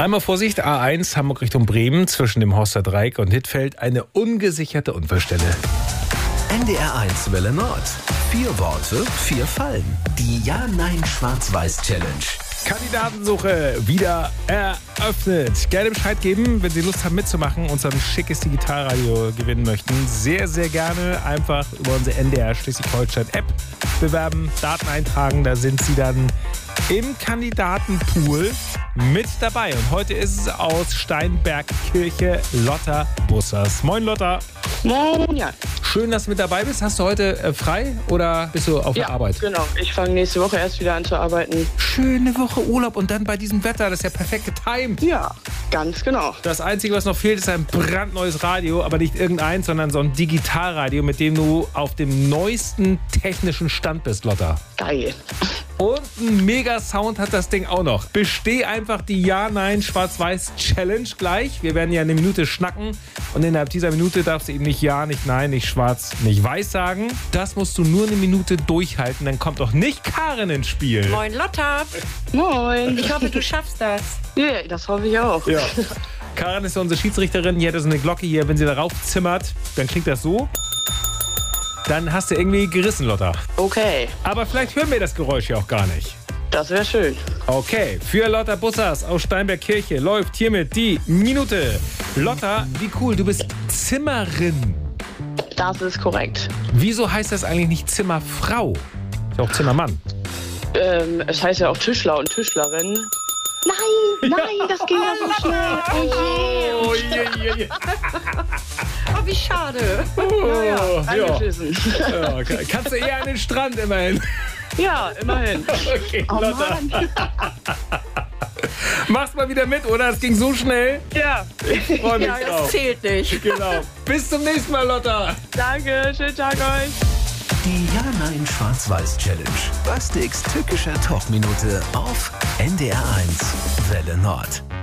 Einmal Vorsicht, A1 Hamburg Richtung Bremen zwischen dem Horster Dreieck und Hittfeld eine ungesicherte Unfallstelle. NDR1 Welle Nord. 4 Worte, 4 Fallen. Die Ja-Nein-Schwarz-Weiß-Challenge. Kandidatensuche wieder eröffnet. Gerne Bescheid geben, wenn Sie Lust haben mitzumachen und so ein schickes Digitalradio gewinnen möchten. Sehr, sehr gerne einfach über unsere NDR Schleswig-Holstein-App bewerben, Daten eintragen. Da sind Sie dann im Kandidatenpool mit dabei. Und heute ist es aus Steinbergkirche Lotta Bussers. Moin Lotta. Moin, ja. Schön, dass du mit dabei bist. Hast du heute frei oder bist du auf der Arbeit? Genau. Ich fange nächste Woche erst wieder an zu arbeiten. Schöne Woche Urlaub und dann bei diesem Wetter. Das ist ja perfekt getimed. Ja, ganz genau. Das Einzige, was noch fehlt, ist ein brandneues Radio. Aber nicht irgendeins, sondern so ein Digitalradio, mit dem du auf dem neuesten technischen Stand bist, Lotta. Geil. Und ein Mega-Sound hat das Ding auch noch. Besteh einfach die Ja-Nein-Schwarz-Weiß-Challenge gleich. Wir werden ja eine Minute schnacken. Und innerhalb dieser Minute darfst du eben nicht Ja, nicht Nein, nicht Schwarz, nicht Weiß sagen. Das musst du nur eine Minute durchhalten. Dann kommt auch nicht Karin ins Spiel. Moin Lotta. Moin. Ich hoffe, du schaffst das. Ja, das hoffe ich auch. Ja. Karin ist ja unsere Schiedsrichterin. Hier hat so eine Glocke hier. Wenn sie darauf zimmert, dann klingt das so. Dann hast du irgendwie gerissen, Lotta. Okay, Aber vielleicht hören wir das Geräusch ja auch gar nicht. das wäre schön. Okay, für Lotta Bussers aus Steinbergkirche läuft hiermit die Minute. Lotta, wie cool, du bist Zimmerin. Das ist korrekt. Wieso heißt das eigentlich nicht Zimmerfrau? Ist ja auch Zimmermann. Es heißt ja auch Tischler und Tischlerin. Nein, das ging ja so schnell. Oh je. Oh, je. Oh, wie schade. Angeschissen. Ja, kannst du eher an den Strand immerhin. Ja, immerhin. Okay, Oh Lotta. Mann. Mach's mal wieder mit, oder? Es ging so schnell. Ja, Ich freu mich Ja, das drauf. zählt nicht. Genau. Bis zum nächsten Mal, Lotta. danke. Schönen Tag euch. Die Ja-Nein-Schwarz-Weiß-Challenge. Bastiks tückischer Talkminute auf NDR1 Welle Nord.